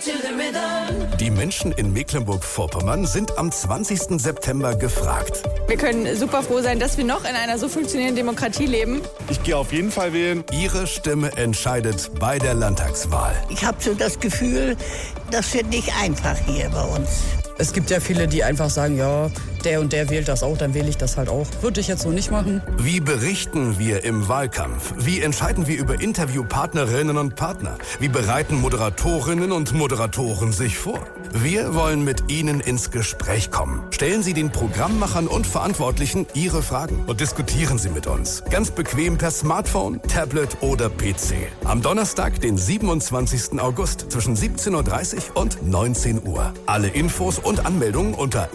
Die Menschen in Mecklenburg-Vorpommern sind am 20. September gefragt. Wir können super froh sein, dass wir noch in einer so funktionierenden Demokratie leben. Ich gehe auf jeden Fall wählen. Ihre Stimme entscheidet bei der Landtagswahl. Ich habe so das Gefühl, das wird nicht einfach hier bei uns. Es gibt ja viele, die einfach sagen, ja, der und der wählt das auch, dann wähle ich das halt auch. Würde ich jetzt so nicht machen. Wie berichten wir im Wahlkampf? Wie entscheiden wir über Interviewpartnerinnen und Partner? Wie bereiten Moderatorinnen und Moderatoren sich vor? Wir wollen mit Ihnen ins Gespräch kommen. Stellen Sie den Programmmachern und Verantwortlichen Ihre Fragen und diskutieren Sie mit uns. Ganz bequem per Smartphone, Tablet oder PC. Am Donnerstag, den 27. August zwischen 17.30 Uhr und 19 Uhr. Alle Infos und Anmeldungen unter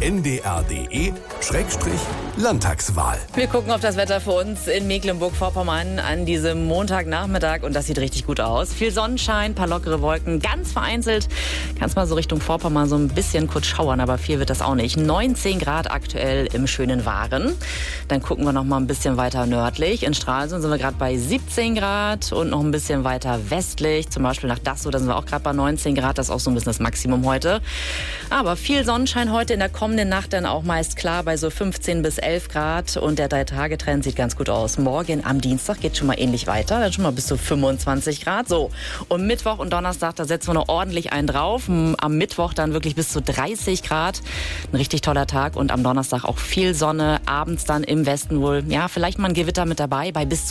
ndr.de/Landtagswahl. Wir gucken auf das Wetter für uns in Mecklenburg-Vorpommern an diesem Montagnachmittag und das sieht richtig gut aus. Viel Sonnenschein, paar lockere Wolken, ganz vereinzelt. Kannst mal so Richtung Vorpommern so ein bisschen kurz schauern, aber viel wird das auch nicht. 19 Grad aktuell im schönen Waren. Dann gucken wir noch mal ein bisschen weiter nördlich. In Stralsund sind wir gerade bei 17 Grad und noch ein bisschen weiter westlich, zum Beispiel nach Dassow, da sind wir auch gerade bei 19 Grad. Das ist auch so ein bisschen das Maximum heute. Aber viel Sonnenschein heute, in der kommenden Nacht dann auch meist klar bei so 15 bis 11 Grad und der 3-Tage-Trend sieht ganz gut aus. Morgen am Dienstag geht schon mal ähnlich weiter, dann schon mal bis zu 25 Grad. So, und Mittwoch und Donnerstag, da setzen wir noch ordentlich einen drauf. Am Mittwoch dann wirklich bis zu 30 Grad. Ein richtig toller Tag und am Donnerstag auch viel Sonne. Abends dann im Westen wohl, ja, vielleicht mal ein Gewitter mit dabei bei bis zu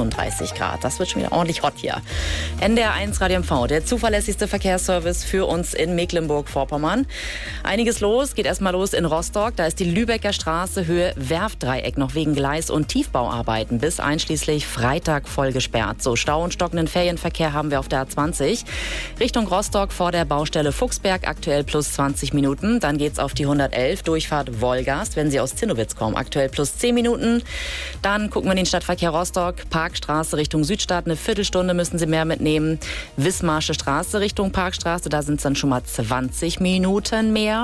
36 Grad. Das wird schon wieder ordentlich hot hier. NDR 1 Radio MV, der zuverlässigste Verkehrsservice für uns in Mecklenburg-Vorpommern. Einiges los, geht erstmal los in Rostock. Da ist die Lübecker Straße Höhe Werftdreieck noch wegen Gleis- und Tiefbauarbeiten bis einschließlich Freitag voll gesperrt. So, Stau und stockenden Ferienverkehr haben wir auf der A20. Richtung Rostock vor der Baustelle Fuchsberg aktuell plus 20 Minuten. Dann geht's auf die 111 Durchfahrt Wolgast, wenn Sie aus Zinnowitz kommen, aktuell plus 10 Minuten. Dann gucken wir in den Stadtverkehr Rostock. Parkstraße Richtung Südstadt, eine Viertelstunde müssen Sie mehr mitnehmen. Wismarsche Straße Richtung Parkstraße, da sind es dann schon mal 20 Minuten mehr.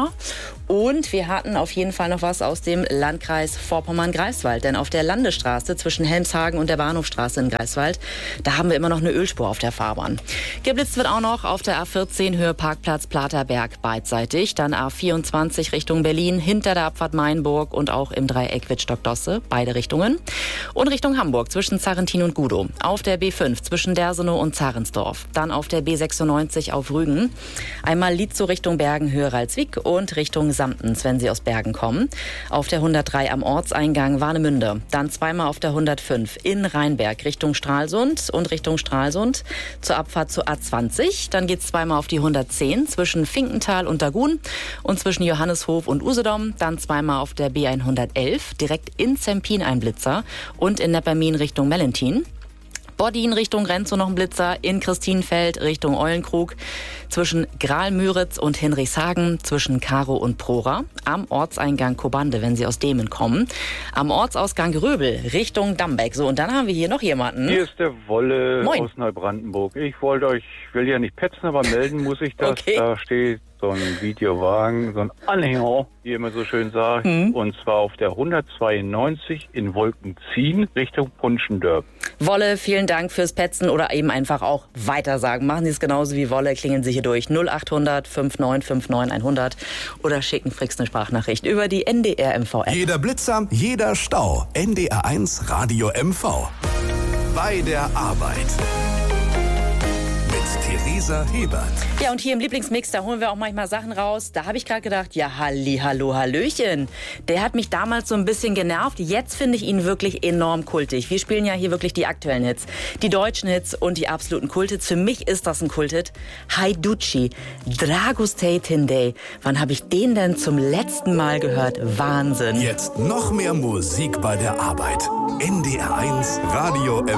Und wir hatten auf jeden Fall noch was aus dem Landkreis Vorpommern-Greifswald. Denn auf der Landesstraße zwischen Helmshagen und der Bahnhofstraße in Greifswald, da haben wir immer noch eine Ölspur auf der Fahrbahn. Geblitzt wird auch noch auf der A14 Höhe Parkplatz Platerberg beidseitig. Dann A24 Richtung Berlin hinter der Abfahrt Mainburg und auch im Dreieck Wittstock-Dosse, beide Richtungen. Und Richtung Hamburg zwischen Zarrentin und Gudow. Auf der B5 zwischen Dersenow und Zarensdorf. Dann auf der B96 auf Rügen. Einmal Lietzow Richtung Bergen Höhe Ralswiek und Richtung Samtens, wenn Sie aus Bergen kommen. Auf der 103 am Ortseingang Warnemünde. Dann zweimal auf der 105 in Rheinberg Richtung Stralsund und Richtung Stralsund zur Abfahrt zur A20. Dann geht es zweimal auf die 110 zwischen Finkenthal und Dagun und zwischen Johanneshof und Usedom. Dann zweimal auf der B111 direkt in Zempin ein Blitzer und in Neppermin Richtung Mellentin. Bodin Richtung Renzow noch ein Blitzer, in Christinfeld Richtung Eulenkrug, zwischen Graal-Müritz und Hinrichshagen, zwischen Karow und Prora, am Ortseingang Kobande, wenn Sie aus Demen kommen, am Ortsausgang Röbel Richtung Dambeck. So, und dann haben wir hier noch jemanden. Hier ist der Wolle Moin. aus Neubrandenburg. Ich will ja nicht petzen, aber melden muss ich das. Okay. Da steht so ein Videowagen, so ein Anhänger, wie ihr immer so schön sagt, und zwar auf der 192 in Wolkenziehen Richtung Punschendörp. Wolle, vielen Dank fürs Petzen oder eben einfach auch weitersagen. Machen Sie es genauso wie Wolle, klingeln Sie hier durch 0800 5959 100 oder schicken Fricks eine Sprachnachricht über die NDR MV App. Jeder Blitzer, jeder Stau. NDR 1 Radio MV. Bei der Arbeit. Theresa Hebert. Ja, und hier im Lieblingsmix, da holen wir auch manchmal Sachen raus. Da habe ich gerade gedacht, ja, hallo, hallöchen. Der hat mich damals so ein bisschen genervt. Jetzt finde ich ihn wirklich enorm kultig. Wir spielen ja hier wirklich die aktuellen Hits, die deutschen Hits und die absoluten Kulthits. Für mich ist das ein Kulthit. Haiducci, Dragostei Tindey. Wann habe ich den denn zum letzten Mal gehört? Wahnsinn. Jetzt noch mehr Musik bei der Arbeit. NDR 1 Radio